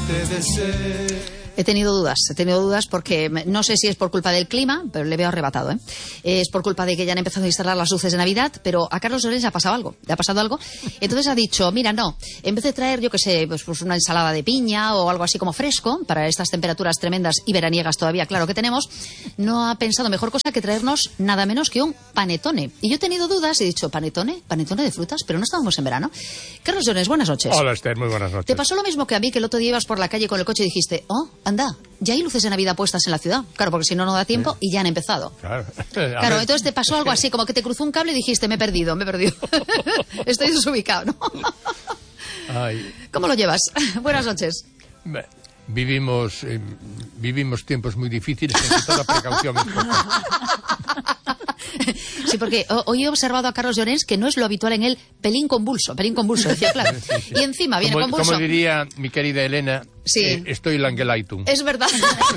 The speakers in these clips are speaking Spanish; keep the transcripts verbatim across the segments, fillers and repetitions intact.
te deseo. He tenido dudas, he tenido dudas porque no sé si es por culpa del clima, pero le veo arrebatado, ¿eh? Es por culpa de que ya han empezado a instalar las luces de Navidad, pero a Carlos Llorens le ha pasado algo, le ha pasado algo. Entonces ha dicho, mira, no, en vez de traer, yo qué sé, pues, pues una ensalada de piña o algo así como fresco, para estas temperaturas tremendas y veraniegas todavía, claro que tenemos, no ha pensado mejor cosa que traernos nada menos que un panetone. Y yo he tenido dudas y he dicho, ¿panetone? ¿Panetone de frutas? Pero no estábamos en verano. Carlos Llorens, buenas noches. Hola, Esther, muy buenas noches. ¿Te pasó lo mismo que a mí, que el otro día ibas por la calle con el coche y dijiste, oh, anda, ya hay luces de Navidad puestas en la ciudad? Claro, porque si no, no da tiempo, sí. Y ya han empezado. Claro. Claro, entonces te pasó algo así, como que te cruzó un cable y dijiste, me he perdido, me he perdido. Estoy desubicado, ¿no? Ay. ¿Cómo lo llevas? Buenas noches. Vivimos, eh, vivimos tiempos muy difíciles en que toda precaución es poca. Sí, porque hoy he observado a Carlos Llorens que no es lo habitual en él, pelín convulso, pelín convulso, decía, claro. Sí, sí. Y encima viene como, convulso. Como diría mi querida Elena, sí. eh, estoy Langelaitum. Es verdad.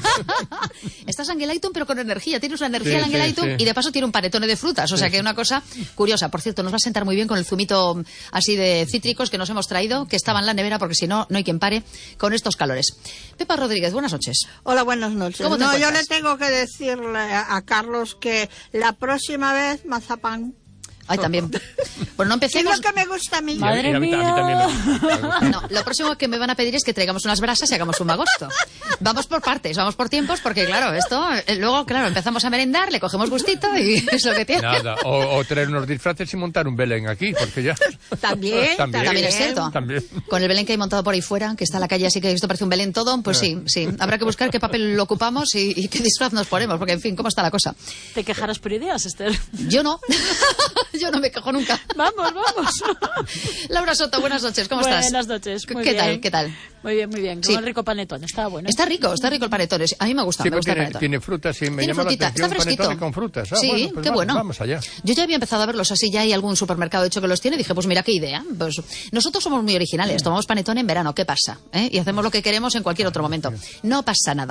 Estás Langelaitum, pero con energía. Tienes una energía sí, Langelaitum sí, sí. Y de paso tiene un panetone de frutas. O sea que una cosa curiosa. Por cierto, nos va a sentar muy bien con el zumito así de cítricos que nos hemos traído, que estaba en la nevera, porque si no, no hay quien pare con estos calores. Pepa Rodríguez, buenas noches. Hola, buenas noches. ¿Cómo te no, encuentras? Yo le tengo que decirle a Carlos que la próxima vez mazapán. Ay, también. Bueno, no empecemos. Es lo que me gusta a mí. Madre a mí, mía. A mí también me gusta. No, lo próximo que me van a pedir es que traigamos unas brasas y hagamos un magosto. Vamos por partes, vamos por tiempos, porque claro, esto, luego, claro, empezamos a merendar, le cogemos gustito y es lo que tiene. Nada, o, o traer unos disfraces y montar un Belén aquí, porque ya. También, también, también es cierto. También. Con el Belén que hay montado por ahí fuera, que está en la calle, así que esto parece un Belén todo, pues sí, sí. Habrá que buscar qué papel lo ocupamos y, y qué disfraz nos ponemos, porque en fin, ¿cómo está la cosa? ¿Te quejarás por ideas, Esther? Yo no. Yo no me quejo nunca. Vamos, vamos. Laura Soto, buenas noches, ¿cómo buenas estás? Buenas noches, muy ¿Qué bien. tal, qué tal? Muy bien, muy bien, con sí. el rico panetón, está bueno. Está rico, está rico el panetón, a mí me gusta, sí, me gusta tiene, el panetón. Tiene frutas, sí, me tiene llama frutita, la atención, está fresquito. panetone con frutas. Ah, sí, bueno, pues qué vamos, bueno. Vamos allá. Yo ya había empezado a verlos así, ya hay algún supermercado hecho que los tiene, dije, pues mira qué idea. Pues nosotros somos muy originales, tomamos panetón en verano, ¿qué pasa? ¿Eh? Y hacemos lo que queremos en cualquier otro momento. No pasa nada.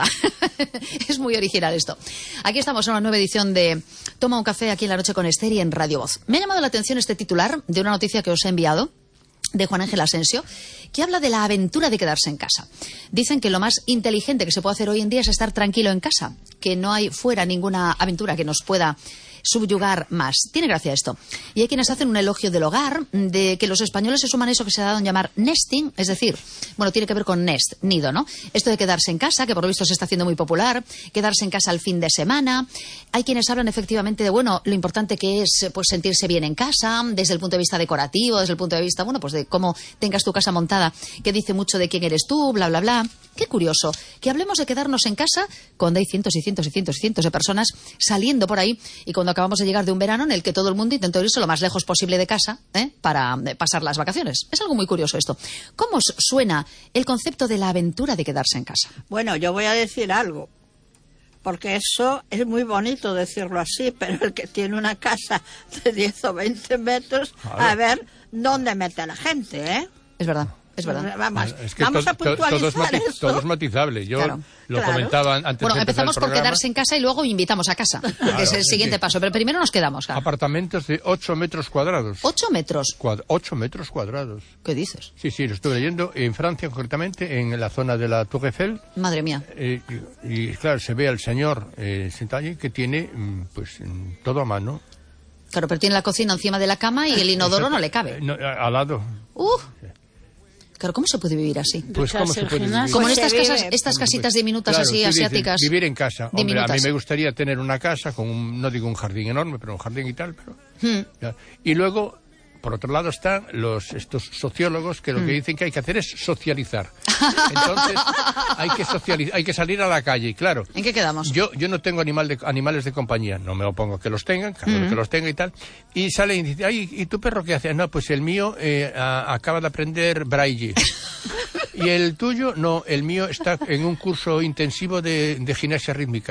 Es muy original esto. Aquí estamos en una nueva edición de Toma un café aquí en La Noche con Esther y en Radio Voz. Me ha llamado la atención este titular de una noticia que os he enviado, de Juan Ángel Asensio, que habla de la aventura de quedarse en casa. Dicen que lo más inteligente que se puede hacer hoy en día es estar tranquilo en casa, que no hay fuera ninguna aventura que nos pueda subyugar más. Tiene gracia esto. Y hay quienes hacen un elogio del hogar, de que los españoles se suman a eso que se ha dado en llamar nesting, es decir, bueno, tiene que ver con nest, nido, ¿no? Esto de quedarse en casa, que por lo visto se está haciendo muy popular, quedarse en casa al fin de semana. Hay quienes hablan efectivamente de, bueno, lo importante que es pues sentirse bien en casa, desde el punto de vista decorativo, desde el punto de vista, bueno, pues de cómo tengas tu casa montada, que dice mucho de quién eres tú, bla, bla, bla. Qué curioso que hablemos de quedarnos en casa cuando hay cientos y cientos y cientos y cientos de personas saliendo por ahí y cuando acabamos de llegar de un verano en el que todo el mundo intentó irse lo más lejos posible de casa, ¿eh? para eh, pasar las vacaciones. Es algo muy curioso esto. ¿Cómo os suena el concepto de la aventura de quedarse en casa? Bueno, yo voy a decir algo, porque eso es muy bonito decirlo así, pero el que tiene una casa de diez o veinte metros, a ver dónde mete a la gente, ¿eh? Es verdad. Es verdad. Vamos, es que vamos to, a puntualizar todo, es mati eso. todo es matizable. Yo claro, lo claro. comentaba antes bueno, de empezar empezamos el por programa. quedarse en casa y luego invitamos a casa, que claro, es el siguiente sí. paso. Pero primero nos quedamos. Claro. Apartamentos de ocho metros cuadrados. ¿Ocho metros? Cuad ocho metros cuadrados. ¿Qué dices? Sí, sí, lo estuve leyendo en Francia, concretamente, en la zona de la Tour Eiffel. Madre mía. Eh, y, y, claro, se ve al señor eh, sentado allí que tiene, pues, todo a mano. Claro, pero tiene la cocina encima de la cama y el inodoro no le cabe. No, al lado. Uh. Claro, ¿cómo se puede vivir así? Pues cómo se puede vivir. Como en Pues estas se casas, vive. estas casitas diminutas Claro, así, tú dices, asiáticas. vivir en casa. Hombre, diminutas. a mí me gustaría tener una casa con, un, no digo un jardín enorme, pero un jardín y tal. Pero, Hmm. ya. Y luego, por otro lado, están los estos sociólogos que lo que dicen que hay que hacer es socializar. Entonces, hay que socializ hay que salir a la calle, y claro. ¿En qué quedamos? Yo yo no tengo animal de, animales de compañía, no me opongo a que los tengan, cada uno Mm. que los tenga y tal. Y sale y dice, ay, ¿y tu perro qué hace? No, pues el mío eh, a, acaba de aprender braille. Y el tuyo, no, el mío está en un curso intensivo de, de gimnasia rítmica.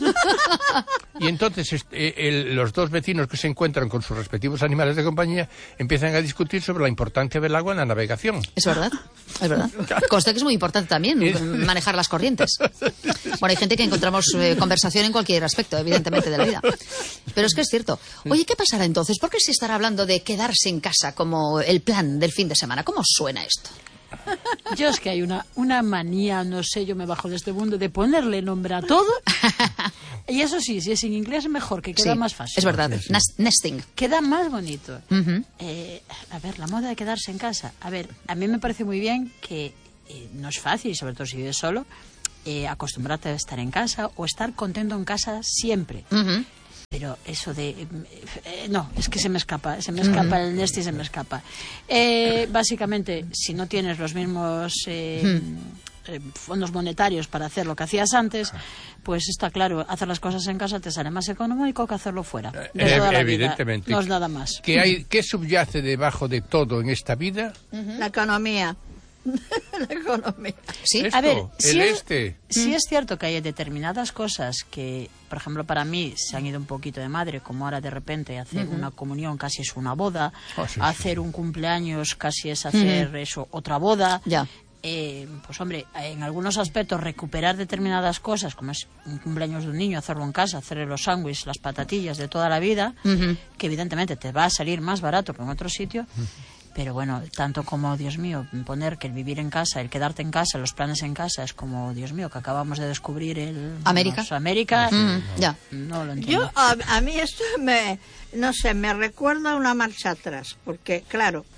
Y entonces este, el, los dos vecinos que se encuentran con sus respectivos animales de compañía empiezan a discutir sobre la importancia del agua en la navegación. Es verdad, es verdad. Consta que es muy importante también manejar las corrientes. Bueno, hay gente que encontramos eh, conversación en cualquier aspecto, evidentemente, de la vida. Pero es que es cierto. Oye, ¿qué pasará entonces? ¿Por qué se estará hablando de quedarse en casa como el plan del fin de semana? ¿Cómo suena esto? Yo es que hay una, una manía, no sé, yo me bajo de este mundo, de ponerle nombre a todo. Y eso sí, si es en inglés mejor, que queda Sí, más fácil. es verdad, Nas- nesting. Queda más bonito. Ujú. Eh, a ver, la moda de quedarse en casa. A ver, a mí me parece muy bien que eh, no es fácil, sobre todo si vives solo, eh, acostumbrarte a estar en casa o estar contento en casa siempre. Ujú. Pero eso de... eh, eh, no, es que se me escapa, se me escapa el Nesti, se me escapa. Eh, básicamente, si no tienes los mismos eh, eh, fondos monetarios para hacer lo que hacías antes, pues está claro, hacer las cosas en casa te sale más económico que hacerlo fuera. De Eh, toda la vida. evidentemente. No es nada más. ¿Qué, hay, ¿Qué subyace debajo de todo en esta vida? La economía. La economía. Sí. Esto, A ver, el si es, este. sí es cierto que hay determinadas cosas que, por ejemplo, para mí se han ido un poquito de madre, como ahora de repente hacer una comunión casi es una boda, Ah, sí, hacer un cumpleaños casi es hacer eso, otra boda. Ya. Eh, pues hombre, en algunos aspectos recuperar determinadas cosas, como es un cumpleaños de un niño, hacerlo en casa, hacerle los sándwiches, las patatillas de toda la vida, Ujú. que evidentemente te va a salir más barato que en otro sitio. Pero bueno, tanto como, Dios mío, poner que el vivir en casa, el quedarte en casa, los planes en casa, es como, Dios mío, que acabamos de descubrir el... América. vamos, América. Mm, ya. No lo entiendo. Yo, a, a mí esto me, no sé, me recuerda una marcha atrás, porque claro,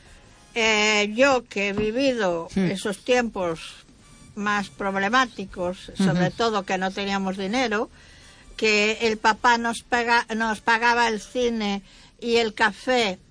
eh, yo que he vivido esos tiempos más problemáticos, sobre todo que no teníamos dinero, que el papá nos, paga, nos pagaba el cine y el café,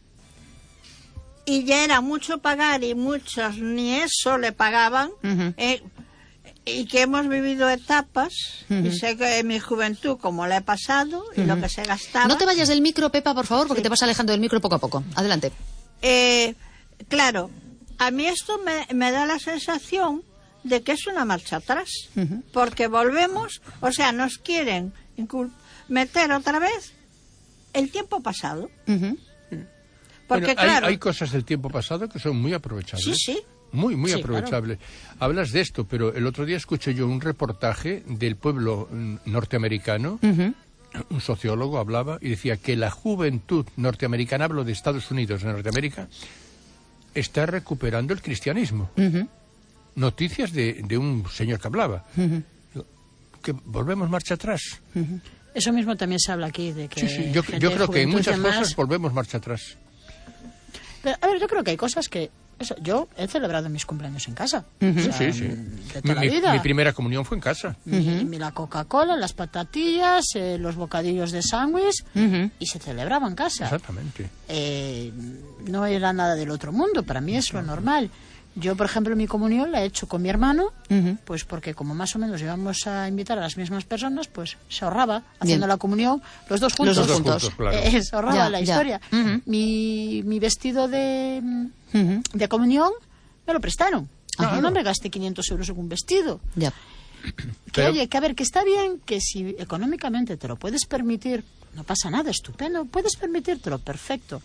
y ya era mucho pagar y muchos ni eso le pagaban, Ujú. eh, y que hemos vivido etapas, Ujú. y sé que en mi juventud como la he pasado, y lo que se gastaba... No te vayas del micro, Pepa, por favor, porque te vas alejando del micro poco a poco. Adelante. Eh, claro, a mí esto me, me da la sensación de que es una marcha atrás, Ujú. porque volvemos, o sea, nos quieren incul- meter otra vez el tiempo pasado, Ujú. porque Bueno, hay, claro, hay cosas del tiempo pasado que son muy aprovechables. sí, sí, Muy, muy Sí, aprovechable. Hablas de esto, pero el otro día escuché yo un reportaje del pueblo mm, norteamericano. Ujú. Un sociólogo hablaba y decía que la juventud norteamericana, hablo de Estados Unidos, de Norteamérica, está recuperando el cristianismo. Ujú. Noticias de, de un señor que hablaba. Ujú. Que volvemos marcha atrás. Eso mismo también se habla aquí, de que... Sí, sí, yo, gente yo de creo que en juventud y muchas demás- cosas volvemos marcha atrás. Pero, a ver, yo creo que hay cosas que... Eso, yo he celebrado mis cumpleaños en casa. Ujú. O sea, Sí, sí. De Mi, toda la mi- vida. mi primera comunión fue en casa. Mi, mi- la Coca-Cola, las patatillas, eh, los bocadillos de sándwich, Ujú. y se celebraba en casa. Exactamente. Eh, no era nada del otro mundo, para mí es lo normal. Yo, por ejemplo, mi comunión la he hecho con mi hermano, Ujú. pues porque como más o menos íbamos a invitar a las mismas personas, pues se ahorraba haciendo Bien. la comunión los dos juntos. Los dos Los dos juntos. juntos, claro. Eh, se ahorraba Ya, la ya. historia. Ujú. mi, mi vestido de, Ujú. de comunión me lo prestaron. Ajá. Yo no me gasté quinientos euros en un vestido. Ya. Que Pero- oye, que a ver, que está bien que si económicamente te lo puedes permitir, no pasa nada, estupendo, puedes permitírtelo, perfecto.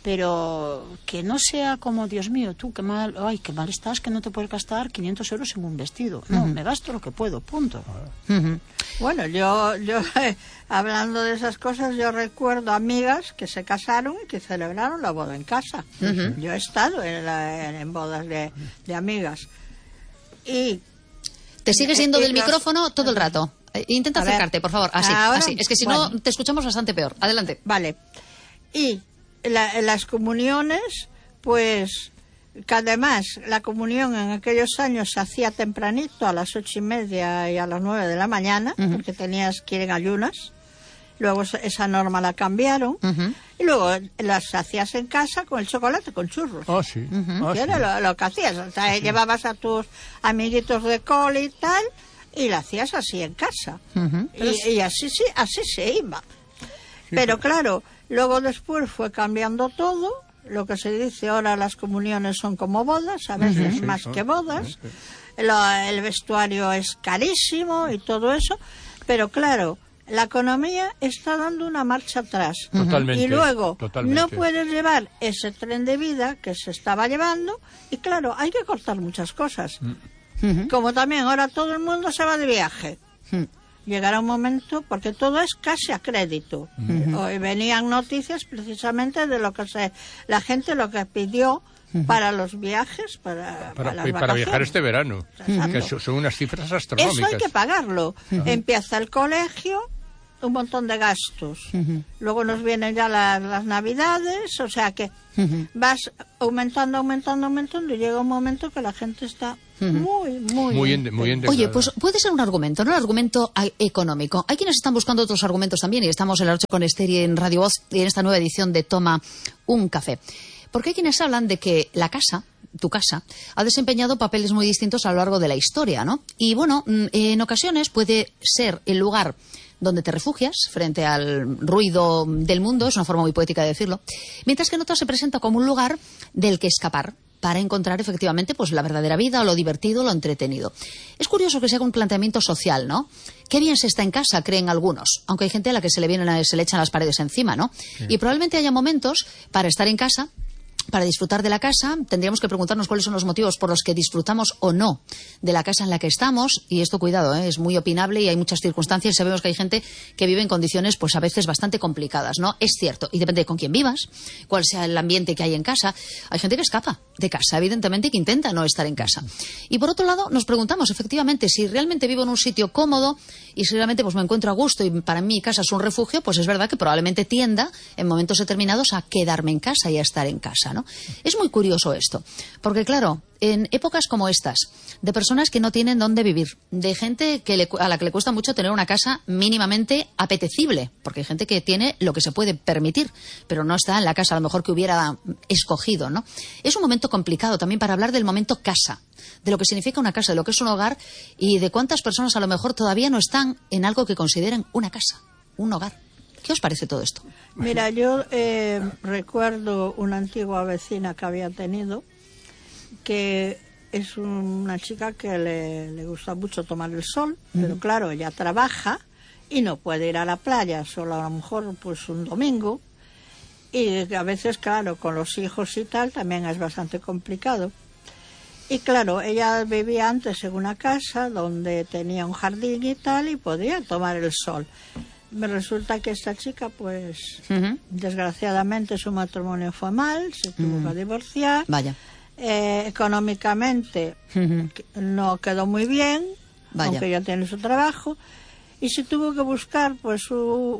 Pero que no sea como, Dios mío, tú, qué mal, ay, qué mal estás, que no te puedes gastar quinientos euros en un vestido. No, me gasto lo que puedo, punto. Ujú. bueno, yo, yo eh, hablando de esas cosas, yo recuerdo amigas que se casaron y que celebraron la boda en casa. Yo he estado en, la- en- en bodas de, de amigas. Y Te sigues yendo Y del los- micrófono todo el rato. Eh, Intenta A ver, acercarte, por favor. Así, ahora, así. Es que si bueno. no, te escuchamos bastante peor. Adelante. Vale. Y la- las comuniones, pues, que además la comunión en aquellos años se hacía tempranito, a las ocho y media y a las nueve de la mañana, Ujú. porque tenías que ir en ayunas. Luego esa- esa norma la cambiaron. Ujú. Y luego las hacías en casa con el chocolate, con churros. Ah, sí. Ah, Que sí. era lo, lo que hacías. O sea, llevabas a tus amiguitos de cole y tal, y lo hacías así en casa. Ujú. Y, y así, sí, así se iba. Pero claro, luego después fue cambiando todo. Lo que se dice ahora, las comuniones son como bodas, a veces Sí, sí, más son- que bodas. Lo- el vestuario es carísimo y todo eso. Pero claro, la economía está dando una marcha atrás. Totalmente. Y luego totalmente. no puedes llevar ese tren de vida que se estaba llevando. Y claro, hay que cortar muchas cosas. Ujú. Como también ahora todo el mundo se va de viaje. Ujú. Llegará un momento, porque todo es casi a crédito. Hoy venían noticias precisamente de lo que se, la gente lo que pidió para los viajes, para, Para, para las y para vacaciones. viajar este verano. Exacto. Que son, son unas cifras astronómicas. Eso hay que pagarlo. Empieza el colegio, un montón de gastos. Uh-huh. Luego nos vienen ya las, las navidades, o sea que Uh-huh. vas aumentando, aumentando, aumentando y llega un momento que la gente está Uh-huh. muy, muy... Muy, ende- muy endeudada. Oye, pues puede ser un argumento, ¿no? El argumento a- económico. Hay quienes están buscando otros argumentos también y estamos en la noche con Esther y en Radio Voz y en esta nueva edición de Toma un Café. Porque hay quienes hablan de que la casa, tu casa, ha desempeñado papeles muy distintos a lo largo de la historia, ¿no? Y bueno, en ocasiones puede ser el lugar donde te refugias frente al ruido del mundo, es una forma muy poética de decirlo, mientras que en otras se presenta como un lugar del que escapar para encontrar efectivamente pues la verdadera vida o lo divertido, lo entretenido. Es curioso que se haga un planteamiento social, ¿no? Qué bien se está en casa, creen algunos, aunque hay gente a la que se le vienen a, se le echan las paredes encima, ¿no? Sí. Y probablemente haya momentos para estar en casa, para disfrutar de la casa. Tendríamos que preguntarnos cuáles son los motivos por los que disfrutamos o no de la casa en la que estamos. Y esto, cuidado, ¿eh? Es muy opinable y hay muchas circunstancias. Sabemos que hay gente que vive en condiciones, pues a veces bastante complicadas, ¿no? Es cierto. Y depende de con quién vivas, cuál sea el ambiente que hay en casa. Hay gente que escapa de casa, evidentemente, y que intenta no estar en casa. Y por otro lado, nos preguntamos, efectivamente, si realmente vivo en un sitio cómodo y si realmente pues me encuentro a gusto y para mí casa es un refugio, pues es verdad que probablemente tienda en momentos determinados a quedarme en casa y a estar en casa, ¿no? Es muy curioso esto, porque claro, en épocas como estas, de personas que no tienen dónde vivir, de gente que le, a la que le cuesta mucho tener una casa mínimamente apetecible, porque hay gente que tiene lo que se puede permitir, pero no está en la casa a lo mejor que hubiera escogido, ¿no? Es un momento complicado también para hablar del momento casa, de lo que significa una casa, de lo que es un hogar y de cuántas personas a lo mejor todavía no están en algo que consideren una casa, un hogar. ¿Qué os parece todo esto? Mira, yo eh, recuerdo una antigua vecina que había tenido, que es una chica que le, le gusta mucho tomar el sol, uh-huh. pero claro, ella trabaja y no puede ir a la playa, solo a lo mejor pues un domingo, y a veces, claro, con los hijos y tal, también es bastante complicado. Y claro, ella vivía antes en una casa donde tenía un jardín y tal, y podía tomar el sol. Me resulta que esta chica, pues, uh-huh. desgraciadamente su matrimonio fue mal, se tuvo uh-huh. que divorciar. Vaya. Eh, económicamente uh-huh. no quedó muy bien, Vaya. aunque ya tiene su trabajo, y se tuvo que buscar, pues, su,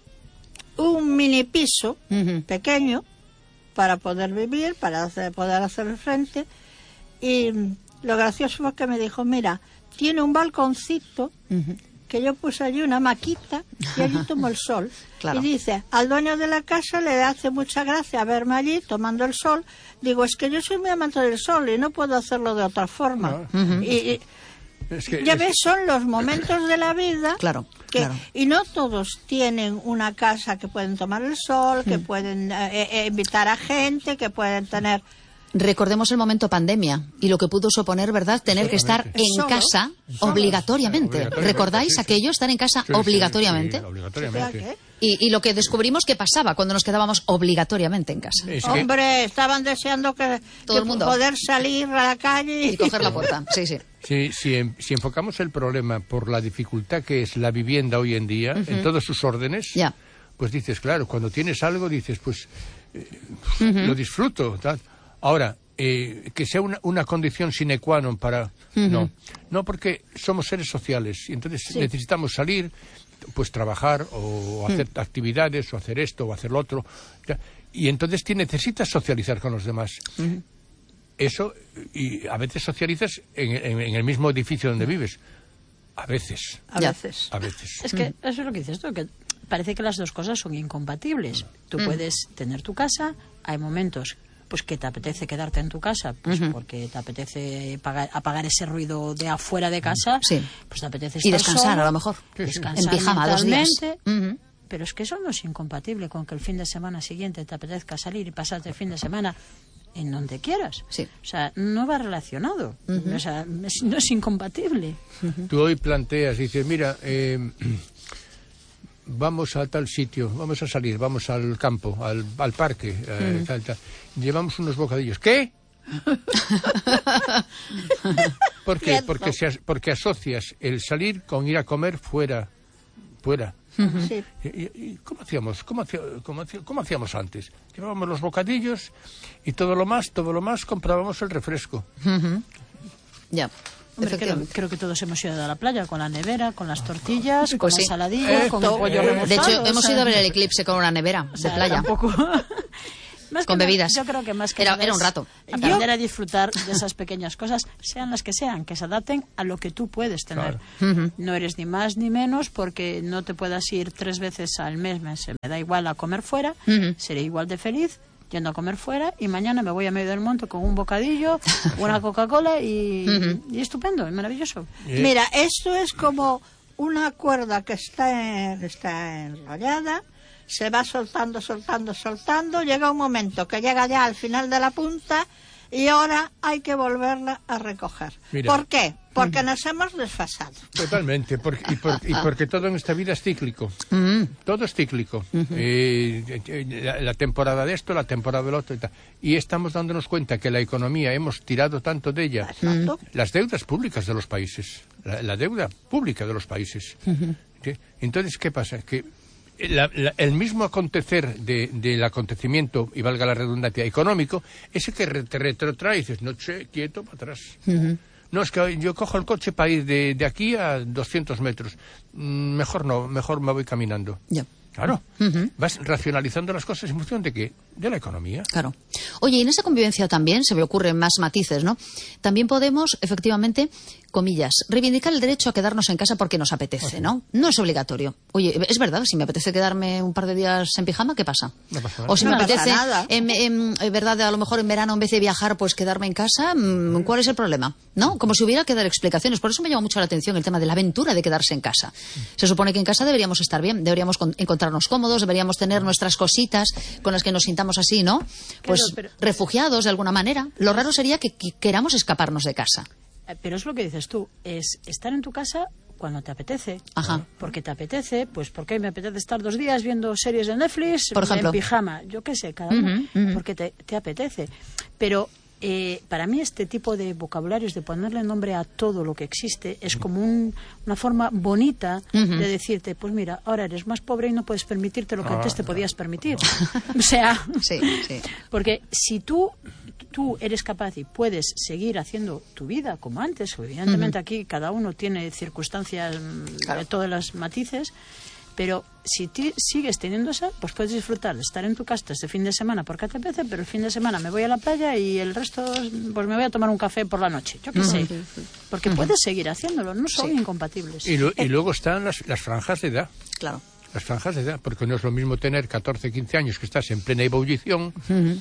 un mini piso uh-huh. pequeño para poder vivir, para hacer, poder hacer frente. Y lo gracioso fue que me dijo, mira, tiene un balconcito. Uh-huh. que yo puse allí una maquita y allí tomo el sol. Claro. Y dice, al dueño de la casa le hace mucha gracia verme allí tomando el sol. Digo, es que yo soy muy amante del sol y no puedo hacerlo de otra forma. No. Uh-huh. Y, y es que, ya es... ves, son los momentos de la vida. Claro, que, claro. Y no todos tienen una casa que pueden tomar el sol, que uh-huh. pueden eh, eh, invitar a gente, que pueden tener... Recordemos el momento pandemia y lo que pudo suponer, ¿verdad?, tener que estar en Solo. casa Solo. obligatoriamente. Obligatoriamente. ¿Recordáis sí, aquello, estar en casa sí, obligatoriamente? Sí, sí, obligatoriamente. Y, y lo que descubrimos que pasaba cuando nos quedábamos obligatoriamente en casa. Es que... Hombre, estaban deseando que, Todo que el mundo. poder salir a la calle y, y coger la puerta. Sí, sí. Sí, si, si enfocamos el problema por la dificultad que es la vivienda hoy en día, uh-huh. en todos sus órdenes, yeah. pues dices, claro, cuando tienes algo dices, pues eh, uh-huh. lo disfruto, tal. Ahora, eh, que sea una, una condición sine qua non para... Uh-huh. No, no, porque somos seres sociales y entonces sí. necesitamos salir, pues trabajar o hacer uh-huh. actividades o hacer esto o hacer lo otro. Ya, y entonces te necesitas socializar con los demás. Uh-huh. Eso, y a veces socializas en, en, en el mismo edificio donde vives. A veces. A veces. A veces. Es que eso es lo que dices tú, que parece que las dos cosas son incompatibles. Tú uh-huh. puedes tener tu casa, hay momentos... pues que te apetece quedarte en tu casa, pues uh-huh. porque te apetece pagar, apagar ese ruido de afuera de casa, sí. pues te apetece estar y descansar solo, a lo mejor, descansar en pijama dos días. Uh-huh. Pero es que eso no es incompatible con que el fin de semana siguiente te apetezca salir y pasarte el fin de semana en donde quieras. Sí. O sea, no va relacionado. Uh-huh. O sea, es, no es incompatible. Uh-huh. Tú hoy planteas, dices, mira, eh, vamos a tal sitio, vamos a salir, vamos al campo, al, al parque, eh, mm. tal, tal. Llevamos unos bocadillos. ¿Qué? ¿Por qué? Porque, se, porque asocias el salir con ir a comer fuera, fuera. Uh-huh. Sí. ¿Y, y, y cómo hacíamos? ¿Cómo, hacía, cómo, hacía, ¿Cómo hacíamos antes? Llevábamos los bocadillos y todo lo más, todo lo más comprábamos el refresco. Uh-huh. Ya. Hombre, creo, creo que todos hemos ido a la playa con la nevera, con las tortillas, pues con sí. la ensaladilla, eh, con el pollo eh, remozado. De hecho, o hemos sea, ido a ver el eclipse con una nevera o sea, de playa. Tampoco... Más Con que bebidas. Yo creo que más que Era- nada era un es rato. aprender a disfrutar de esas pequeñas cosas, sean las que sean, que se adapten a lo que tú puedes tener. Claro. Ujú. No eres ni más ni menos porque no te puedas ir tres veces al mes. Me, se me da igual a comer fuera, Ujú. seré igual de feliz yendo a comer fuera y mañana me voy a medio del monte con un bocadillo, una Coca-Cola y, Ujú. y estupendo, y maravilloso. Eh, Mira, esto es como una cuerda que está, en- está enrollada, se va soltando, soltando, soltando, llega un momento que llega ya al final de la punta y ahora hay que volverla a recoger. Mira. ¿Por qué? Porque nos hemos desfasado. Totalmente, porque, y, por- y porque todo en esta vida es cíclico. Mm. Todo es cíclico. Eh, eh, la, la temporada de esto, la temporada del otro y tal. Y estamos dándonos cuenta que la economía, hemos tirado tanto de ella. Exacto. Las deudas públicas de los países. La, la deuda pública de los países. ¿Sí? Entonces, ¿qué pasa? Que la- la- el mismo acontecer de- del acontecimiento, y valga la redundancia, económico, ese que re- te retrotrae y dices, no, che, quieto, para atrás. No, es que yo cojo el coche para ir de, de aquí a doscientos metros. Mm, Mejor no, mejor me voy caminando. Ya. Claro. Ujú. Vas racionalizando las cosas en función de qué? De la economía. Claro. Oye, y en esa convivencia también se me ocurren más matices, ¿no? También podemos, efectivamente, comillas, reivindicar el derecho a quedarnos en casa porque nos apetece, ¿no? No es obligatorio. Oye, es verdad, si me apetece quedarme un par de días en pijama, ¿qué pasa? No pasa nada. O si No me pasa apetece, nada. en, en- en verdad, a lo mejor en verano, en vez de viajar, pues quedarme en casa, mm, ¿cuál es el problema? ¿No? Como si hubiera que dar explicaciones. Por eso me llama mucho la atención el tema de la aventura de quedarse en casa. Se supone que en casa deberíamos estar bien, deberíamos con- encontrarnos cómodos, deberíamos tener nuestras cositas con las que nos sintamos así, ¿no? Pues pero- refugiados de alguna manera. Lo raro sería que, que queramos escaparnos de casa. Eh, Pero es lo que dices tú, es estar en tu casa cuando te apetece. Ajá. Porque te apetece, pues porque me apetece estar dos días viendo series de Netflix Por ejemplo. en pijama, yo qué sé, cada uno, Ujú, ujú. porque te, te apetece. Pero eh, para mí este tipo de vocabularios, de ponerle nombre a todo lo que existe, es como un- una forma bonita Ujú. de decirte, pues mira, ahora eres más pobre y no puedes permitirte lo que Ah, antes te podías permitir. O sea, Sí, sí. porque si tú, tú eres capaz y puedes seguir haciendo tu vida como antes, evidentemente aquí cada uno tiene circunstancias mm, Claro. de todas las matices, pero si ti sigues teniendo esa, pues puedes disfrutar de estar en tu casa este fin de semana porque te apetece, pero el fin de semana me voy a la playa y el resto, pues me voy a tomar un café por la noche, yo qué sé. Porque puedes seguir haciéndolo, no son Sí. incompatibles. Y, lo- y luego están las, las franjas de edad. Claro. Las franjas de edad, porque no es lo mismo tener catorce, quince años que estás en plena ebullición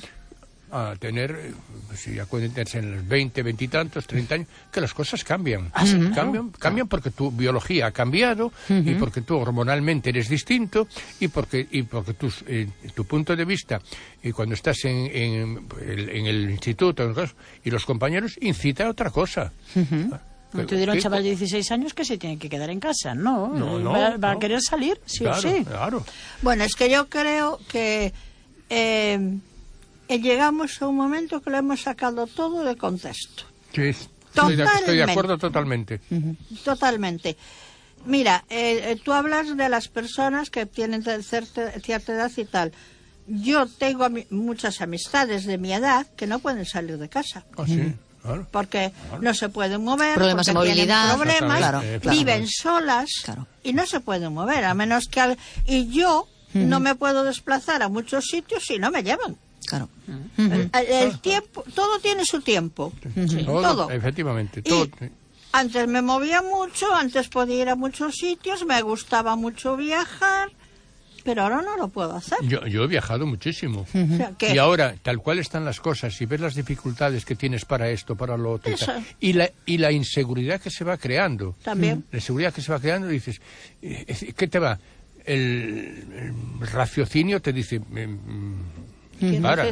a tener, eh, si ya pueden tenerse en los veinte, veinte y tantos, treinta años, que las cosas cambian. Ah, sí, claro. Cambian, cambian porque tu biología ha cambiado y porque tú hormonalmente eres distinto y porque y porque tus, eh, tu punto de vista y cuando estás en, en, el, en el instituto en el caso, y los compañeros incita a otra cosa. No te dirá un ¿Qué- chaval de dieciséis años que se tiene que quedar en casa, no, No, eh, no, va, va a no. querer salir, sí claro, o sí. claro. Bueno, es que yo creo que eh, eh, llegamos a un momento que lo hemos sacado todo de contexto. Sí, estoy, de, estoy de Totalmente. acuerdo totalmente. Totalmente. Mira, eh, eh, tú hablas de las personas que tienen te- cierta, cierta edad y tal. Yo tengo ami- muchas amistades de mi edad que no pueden salir de casa Ah, sí, claro. porque no se pueden mover, Problemas de porque tienen movilidad. problemas, Claro, Eh, claro. viven solas Claro. y no se pueden mover, a menos que... al- y yo no me puedo desplazar a muchos sitios si no me llevan. Claro. El, el- el tiempo, todo tiene su tiempo. Todo, Todo. efectivamente. Y Todo, antes me movía mucho, antes podía ir a muchos sitios, me gustaba mucho viajar, pero ahora no lo puedo hacer. yo, yo he viajado muchísimo. O sea, que Y ahora, tal cual están las cosas, y ves las dificultades que tienes para esto, para lo otro, y, Eso. tal, y, la, y la inseguridad que se va creando. También. La inseguridad que se va creando, dices, eh, ¿qué te va? El, el raciocinio te dice, mm, ¿qué para, es eso?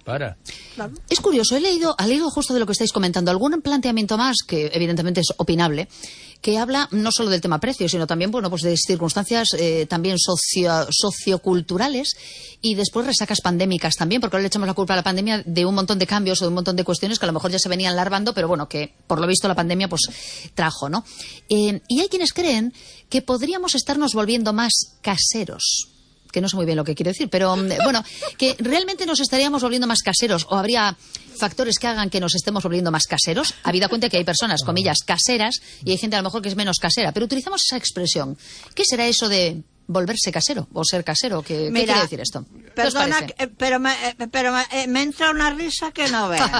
Para. Claro. Es curioso, he leído, al hilo justo de lo que estáis comentando, algún planteamiento más, que evidentemente es opinable, que habla no solo del tema precio, sino también, bueno, pues de circunstancias eh, también socio, socioculturales y después resacas pandémicas también, porque ahora le echamos la culpa a la pandemia de un montón de cambios o de un montón de cuestiones que a lo mejor ya se venían larvando, pero bueno, que por lo visto la pandemia pues trajo, ¿no? Eh, y hay quienes creen que podríamos estarnos volviendo más caseros, que no sé muy bien lo que quiero decir, pero bueno, que realmente nos estaríamos volviendo más caseros o habría factores que hagan que nos estemos volviendo más caseros, habida cuenta que hay personas, comillas, caseras y hay gente a lo mejor que es menos casera, pero utilizamos esa expresión. ¿Qué será eso de volverse casero o ser casero? ¿Qué, Mira, ¿qué quiere decir esto? ¿Qué os Perdona, parece? que- pero, me, eh, pero me, eh, me entra una risa que no veas.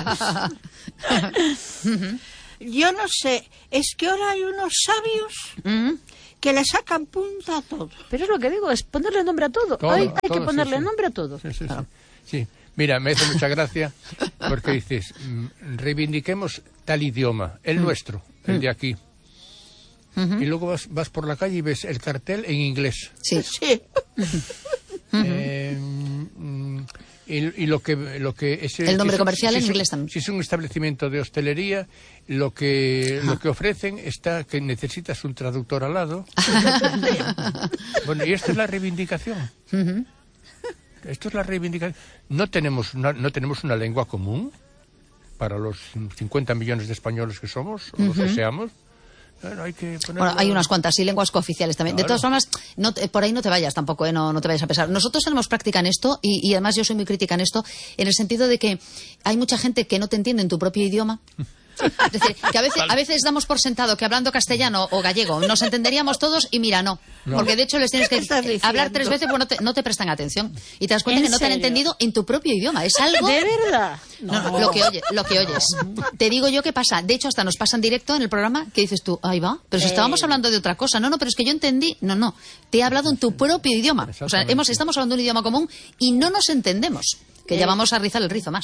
Yo no sé, es que ahora hay unos sabios Mm. que le sacan punta a todo. Pero es lo que digo, es ponerle nombre a todo. Todo, hay hay todo, que sí, ponerle sí. nombre a todo. Sí, sí, sí. Sí. Mira, me hace mucha gracia porque dices, mm, reivindiquemos tal idioma, el nuestro, el de aquí. Y luego vas, vas por la calle y ves el cartel en inglés. Sí. Sí. Eh, mm, y, y lo que lo que es El nombre si es- comercial si en es un- inglés también. Si es un establecimiento de hostelería, lo que lo que ofrecen está que necesitas un traductor al lado. Bueno, y esta es la reivindicación. Esto es la reivindicación. No tenemos una, no tenemos una lengua común para los cincuenta millones de españoles que somos o los que seamos. Bueno, hay que ponerlo- Bueno, hay unas cuantas, sí, lenguas cooficiales también. De Claro. todas formas, no te- por ahí no te vayas tampoco, ¿eh? no, no te vayas a pesar. Nosotros tenemos práctica en esto y, y además yo soy muy crítica en esto, en el sentido de que hay mucha gente que no te entiende en tu propio idioma. Es decir, que a veces, a veces damos por sentado que hablando castellano o gallego nos entenderíamos todos y mira, no. No. Porque de hecho les tienes ¿Qué que estás diciendo? hablar tres veces, pues no te, no te prestan atención. Y te das cuenta ¿En que no te han serio? entendido en tu propio idioma. Es algo... ¿De verdad? No, no, lo que oye, lo que oyes. Te digo yo qué pasa. De hecho, hasta nos pasa en directo en el programa que dices tú, ahí va, pero si estábamos hablando de otra cosa. No, no, pero es que yo entendí. No, no. Te he hablado en tu propio idioma. O sea, Exactamente. hemos, estamos hablando un idioma común y no nos entendemos. Que ya vamos a rizar el rizo más.